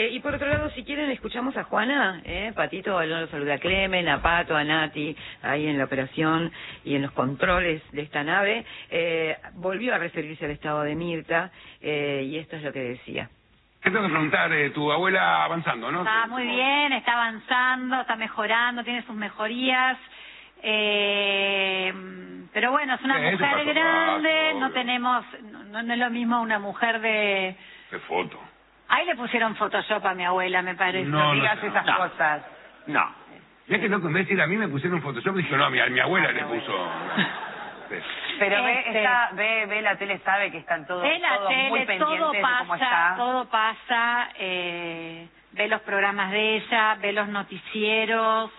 Y por otro lado, si quieren, escuchamos a Juana, Patito, lo saluda a Clemen, a Pato, a Nati, ahí en la operación y en los controles de esta nave. Volvió a referirse al estado de Mirta, y esto es lo que decía. Te tengo que preguntar, tu abuela avanzando, ¿no? Está muy bien, está avanzando, está mejorando, tiene sus mejorías. Pero bueno, es una mujer grande, no tenemos, no es lo mismo una mujer de... ¿Qué foto? Ahí le pusieron Photoshop a mi abuela, me parece. No digas esas cosas. No. Ya que no, en vez de decir a mí me pusieron Photoshop, dije, no, a mi abuela le puso... Pero ve la tele, sabe que están todos ve la tele, muy pendientes de cómo está. Todo pasa, ve los programas de ella, ve los noticieros,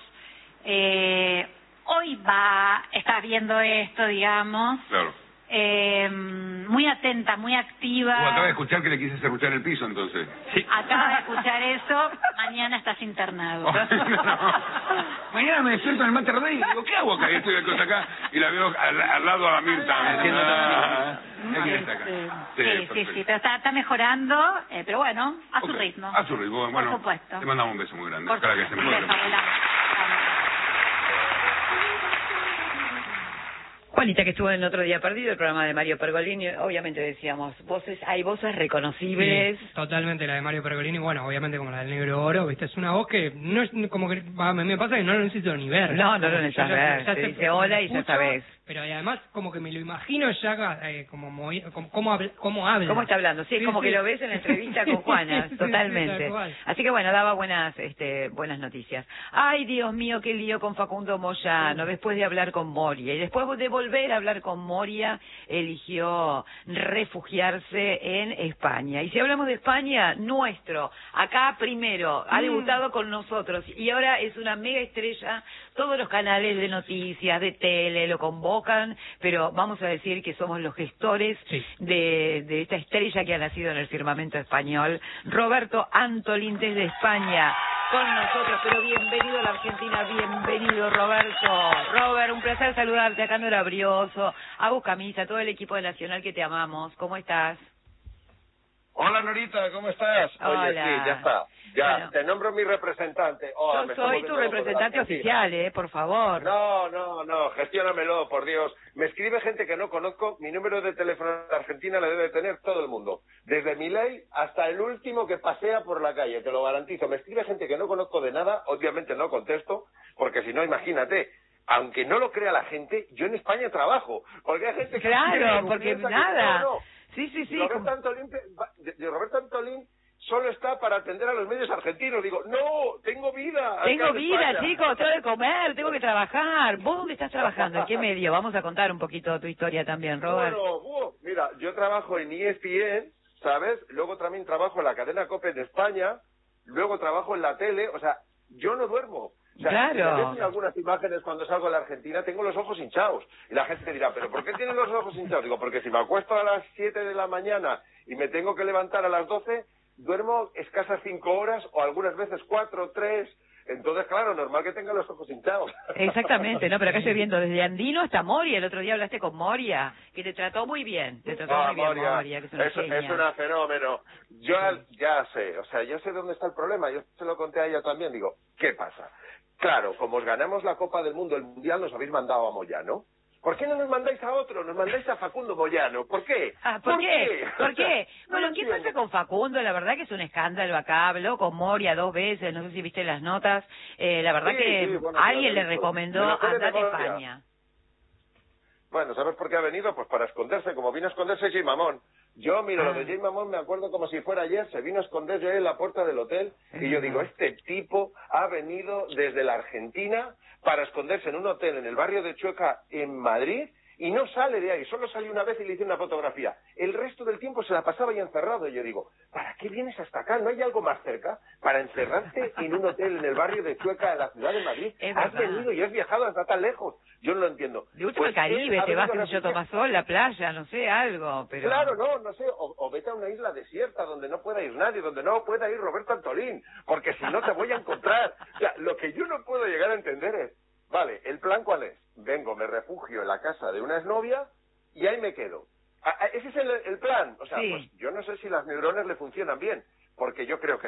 hoy está viendo esto, digamos. Claro. Muy atenta, muy activa. Acaba de escuchar que le quise cerruchar el piso, entonces. Sí. Acaba de escuchar eso, mañana estás internado. Mañana me despierto en el Mater Dei y digo, ¿qué hago acá? Y estoy acá y la veo al lado a Mirta. Sí, pero está mejorando, pero bueno, a su ritmo. A su ritmo, bueno. Por supuesto. Te mandamos un beso muy grande. Para que se mueva. Juanita, que estuvo en el Otro Día Perdido, el programa de Mario Pergolini, obviamente decíamos, hay voces reconocibles. Sí, totalmente, la de Mario Pergolini, bueno, obviamente como la del Negro Oro, ¿viste? Es una voz que no es como que, me pasa que no lo necesito ni ver. No lo necesitas ver, te dice hola y ya sabes. Pero además como que me lo imagino ya cómo habla. ¿Cómo está hablando? Sí, como que lo ves en la entrevista con Juana, totalmente. Así que bueno, daba buenas noticias. Ay, Dios mío, qué lío con Facundo Moyano, después de hablar con Moria. Y después de volver a hablar con Moria, eligió refugiarse en España. Y si hablamos de España, acá primero, ha debutado con nosotros. Y ahora es una mega estrella, todos los canales de noticias, de tele, lo convocan, pero vamos a decir que somos los gestores de esta estrella que ha nacido en el firmamento español. Roberto Antolín desde España con nosotros, pero bienvenido a la Argentina, bienvenido Roberto. Robert, un placer saludarte, acá Nora Brioso, a vos Camisa, todo el equipo de Nacional que te amamos, ¿cómo estás? Hola Norita, ¿cómo estás? Hola. Oye, sí, ya está. Ya, bueno, te nombro mi representante. Oh, yo soy tu representante oficial, por favor. No, gestiónamelo, por Dios. Me escribe gente que no conozco, mi número de teléfono de Argentina le debe tener todo el mundo. Desde Milei hasta el último que pasea por la calle, te lo garantizo. Me escribe gente que no conozco de nada, obviamente no contesto, porque si no, imagínate, aunque no lo crea la gente, yo en España trabajo. Porque hay gente que... Claro, porque nada. No. Sí. Roberto Antolín solo está para atender a los medios argentinos. Digo, no, tengo vida. Tengo vida, chicos, tengo que comer, tengo que trabajar. ¿Vos dónde estás trabajando? ¿En qué medio? Vamos a contar un poquito tu historia también, Robert. Bueno, mira, yo trabajo en ESPN, ¿sabes? Luego también trabajo en la cadena COPE de España, luego trabajo en la tele, o sea, yo no duermo. O sea, claro. Si algunas imágenes cuando salgo de la Argentina, tengo los ojos hinchados. Y la gente dirá, ¿pero por qué tienes los ojos hinchados? Digo, porque si me acuesto a las 7 de la mañana y me tengo que levantar a las 12, duermo escasas 5 horas o algunas veces 4, 3. Entonces, claro, normal que tenga los ojos hinchados. Exactamente, no, pero acá estoy viendo desde Andino hasta Moria. El otro día hablaste con Moria, que te trató muy bien. Te trató muy bien, Moria, que es una genia. Es una fenómeno. Yo ya sé, o sea, yo sé dónde está el problema. Yo se lo conté a ella también. Digo, ¿qué pasa? Claro, como os ganamos la Copa del Mundo, el Mundial, nos habéis mandado a Moyano. ¿Por qué no nos mandáis a otro? Nos mandáis a Facundo Moyano. ¿Por qué? ¿Por qué? ¿Por qué? Bueno, no ¿qué pasa con Facundo? La verdad que es un escándalo acá. Habló con Moria 2 veces, no sé si viste las notas. La verdad alguien le recomendó andar a España. Bueno, ¿sabes por qué ha venido? Pues para esconderse, como vino a esconderse Jay Mamón. Yo, mira, lo de Jay Mamón me acuerdo como si fuera ayer, se vino a esconder yo en la puerta del hotel y yo digo, este tipo ha venido desde la Argentina para esconderse en un hotel en el barrio de Chueca en Madrid y no sale de ahí, solo salió una vez y le hice una fotografía. El resto del tiempo se la pasaba ahí encerrado y yo digo, ¿para qué vienes hasta acá? ¿No hay algo más cerca para encerrarte en un hotel en el barrio de Chueca, en la ciudad de Madrid? Has venido y has viajado hasta tan lejos. Yo no lo entiendo. De último el Caribe, te vas, yo Tomasol, la playa, no sé, algo, pero... Claro, no sé, o vete a una isla desierta donde no pueda ir nadie, donde no pueda ir Roberto Antolín, porque si no te voy a encontrar. O sea, lo que yo no puedo llegar a entender es, vale, ¿el plan cuál es? Vengo, me refugio en la casa de una exnovia y ahí me quedo. Ese es el plan. O sea, pues yo no sé si las neuronas le funcionan bien, porque yo creo que